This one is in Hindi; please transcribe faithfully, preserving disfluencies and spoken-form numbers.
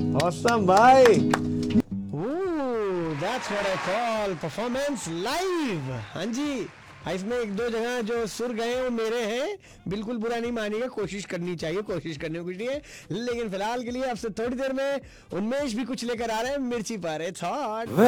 ऑसम भाई। Ooh, that's what I call performance live। हाँ जी, इसमें एक दो जगह जो सुर गए हैं वो मेरे हैं, बिल्कुल बुरा नहीं मानिएगा, कोशिश करनी चाहिए, कोशिश करने को कुछ नहीं है। लेकिन फिलहाल के लिए आपसे थोड़ी देर में उन्मेष भी कुछ लेकर आ रहे हैं मिर्ची पर थॉट।